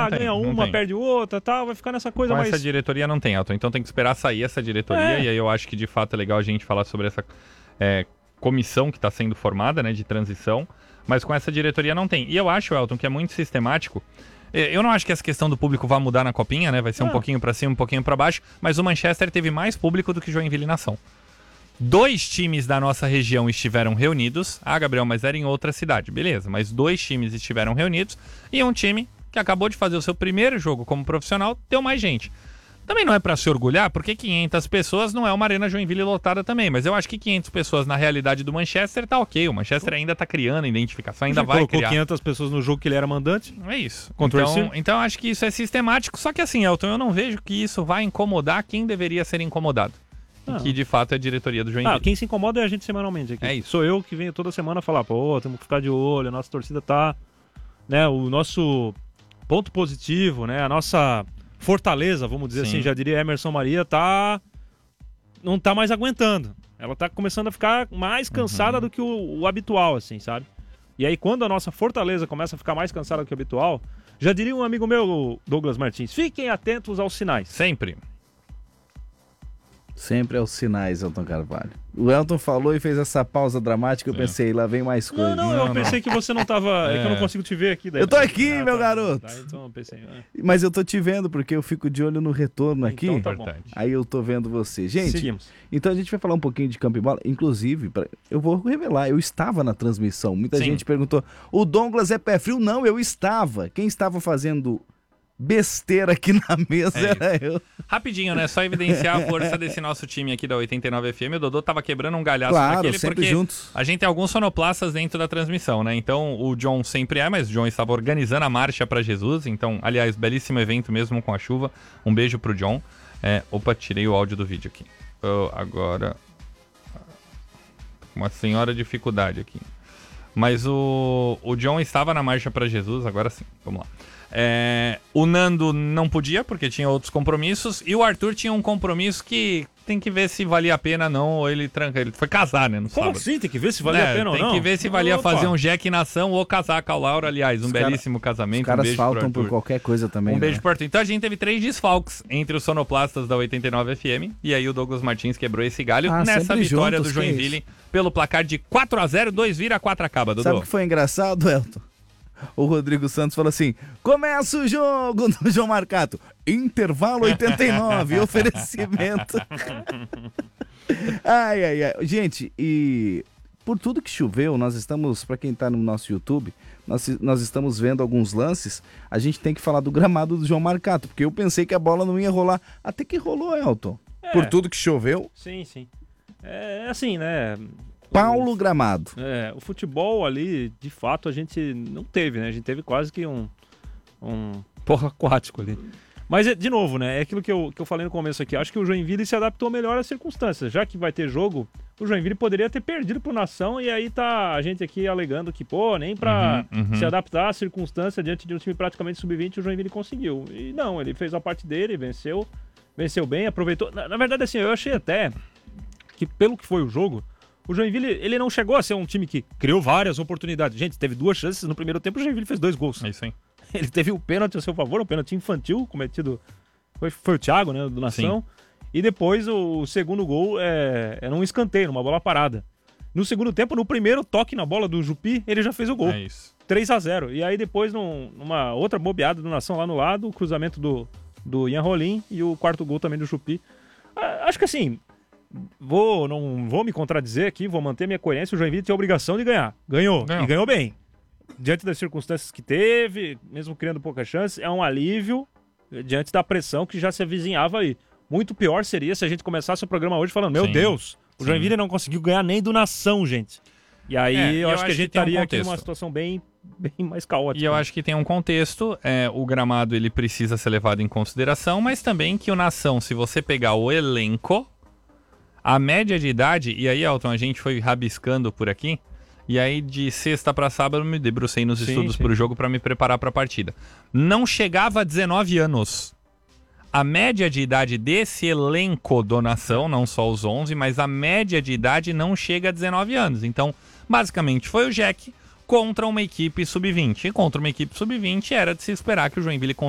ganha uma, perde outra, tal, vai ficar nessa coisa com mais... essa diretoria não tem, Elton. Então tem que esperar sair essa diretoria, e aí eu acho que de fato é legal a gente falar sobre essa comissão que está sendo formada, né, de transição, mas com essa diretoria não tem. E eu acho, Elton, que é muito sistemático. Eu não acho que essa questão do público vá mudar na Copinha, né? Vai ser um pouquinho para cima, um pouquinho para baixo, mas o Manchester teve mais público do que Joinville e Nação. 2 times da nossa região estiveram reunidos. Gabriel, mas era em outra cidade. Beleza, mas 2 times estiveram reunidos e um time que acabou de fazer o seu primeiro jogo como profissional deu mais gente. Também não é para se orgulhar, porque 500 pessoas não é uma Arena Joinville lotada também, mas eu acho que 500 pessoas na realidade do Manchester tá ok. O Manchester ainda tá criando identificação, ainda vai criar. Colocou 500 pessoas no jogo que ele era mandante. É isso. Então acho que isso é sistemático, só que assim, Elton, eu não vejo que isso vai incomodar quem deveria ser incomodado. Que de fato é a diretoria do Joinville. Quem se incomoda é a gente semanalmente aqui. É isso. Sou eu que venho toda semana falar, temos que ficar de olho, a nossa torcida tá, né, o nosso ponto positivo, né, a nossa fortaleza, vamos dizer assim, já diria Emerson Maria, não tá mais aguentando. Ela tá começando a ficar mais cansada do que o habitual, assim, sabe? E aí quando a nossa fortaleza começa a ficar mais cansada do que o habitual, já diria um amigo meu, Douglas Martins, fiquem atentos aos sinais. Sempre aos sinais, Elton Carvalho. O Elton falou e fez essa pausa dramática, eu pensei, lá vem mais coisa. Eu pensei que você não tava... É que eu não consigo te ver aqui. Daí eu tô aqui, meu garoto! Então eu pensei... Mas eu tô te vendo, porque eu fico de olho no retorno aqui. Então tá bom. Aí eu tô vendo você. Gente, seguimos. Então a gente vai falar um pouquinho de campo e bola. Inclusive, eu vou revelar, eu estava na transmissão. Muita gente perguntou, o Douglas é pé frio? Não, eu estava. Quem estava fazendo... besteira aqui na mesa era eu. Rapidinho, né? Só evidenciar a força desse nosso time aqui da 89 FM. O Dodô tava quebrando um galhaço naquele, sempre porque juntos. A gente tem alguns sonoplastas dentro da transmissão, né? Então o John sempre mas o John estava organizando a marcha para Jesus. Então, aliás, belíssimo evento mesmo com a chuva. Um beijo pro John. Tirei o áudio do vídeo aqui. Agora... uma senhora dificuldade aqui. Mas o John estava na marcha para Jesus, agora sim. Vamos lá. O Nando não podia, porque tinha outros compromissos, e o Arthur tinha um compromisso que tem que ver se valia a pena ou não, ou ele foi casar, né, no sábado. Como assim? Tem que ver se valia a pena ou não? Tem que ver se valia fazer um Jack nação ou casar com a Laura, aliás, belíssimo casamento. Os caras beijo faltam por qualquer coisa também. Beijo pro Arthur. Então a gente teve 3 desfalques entre os sonoplastas da 89 FM, e aí o Douglas Martins quebrou esse galho nessa vitória juntos, do Joinville pelo placar de 4-0, 2 vira, 4 acaba, Dodô. Sabe o que foi engraçado, Elton? O Rodrigo Santos falou assim, começa o jogo do João Marcato, intervalo 89, oferecimento. Ai. Gente, e por tudo que choveu, nós estamos, para quem está no nosso YouTube, nós estamos vendo alguns lances, a gente tem que falar do gramado do João Marcato, porque eu pensei que a bola não ia rolar, até que rolou, Elton. Por tudo que choveu. Sim. É assim, né... Paulo Gramado. O futebol ali, de fato, a gente não teve, né? A gente teve quase que um porra aquático ali. Mas, de novo, né? É aquilo que eu falei no começo aqui. Acho que o Joinville se adaptou melhor às circunstâncias. Já que vai ter jogo, o Joinville poderia ter perdido pro Nação, e aí tá a gente aqui alegando que, nem pra se adaptar à circunstância diante de um time praticamente sub-20, o Joinville conseguiu. E não, ele fez a parte dele, venceu bem, aproveitou. Na verdade, assim, eu achei até que, pelo que foi o jogo, o Joinville, ele não chegou a ser um time que criou várias oportunidades. Gente, teve 2 chances no primeiro tempo, o Joinville fez 2 gols. É isso aí. Ele teve o pênalti a seu favor, um pênalti infantil cometido, foi o Thiago, né, do Nação. Sim. E depois o segundo gol era um escanteio, uma bola parada. No segundo tempo, no primeiro toque na bola do Jupi, ele já fez o gol. 3-0. E aí depois, numa outra bobeada do Nação lá no lado, o cruzamento do Ian Rolim e o 4º gol também do Jupi. Acho que assim... não vou me contradizer aqui, vou manter minha coerência. O Joinville tinha a obrigação de ganhar. Ganhou. E ganhou bem. Diante das circunstâncias que teve, mesmo criando poucas chances, é um alívio diante da pressão que já se avizinhava aí. Muito pior seria se a gente começasse o programa hoje falando, meu Deus, o Joinville não conseguiu ganhar nem do Nação, gente. E aí eu acho que a gente estaria aqui numa situação bem mais caótica. E eu acho que tem um contexto, o gramado ele precisa ser levado em consideração, mas também que o Nação, se você pegar o elenco, a média de idade, e aí, Elton, a gente foi rabiscando por aqui, e aí de sexta para sábado eu me debrucei nos estudos pro jogo para me preparar para a partida. Não chegava a 19 anos. A média de idade desse elenco do Nação, não só os 11, mas a média de idade não chega a 19 anos. Então, basicamente, foi o Jack contra uma equipe sub-20. E contra uma equipe sub-20 era de se esperar que o Joinville